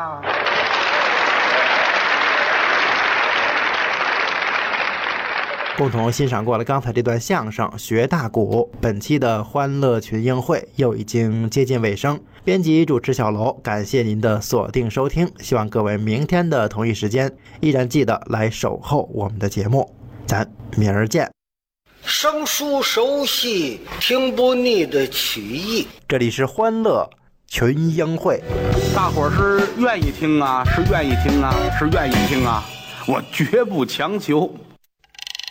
啊。 共同欣赏过了刚才这段相声《学大鼓》，本期的欢乐群英会又已经接近尾声。编辑主持小楼，感谢您的锁定收听，希望各位明天的同一时间依然记得来守候我们的节目，咱明儿见。 生疏熟悉，听不腻的曲艺。 这里是欢乐群英会， 大伙儿是愿意听啊，是愿意听啊，是愿意听啊，我绝不强求。